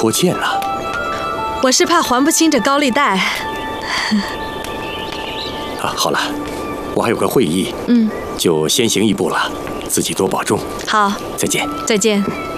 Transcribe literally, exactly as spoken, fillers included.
拖欠了。 我是怕还不清这高利贷。 啊，好了，我还有个会议， 嗯， 就先行一步了，自己多保重。 好， 再见。 再见。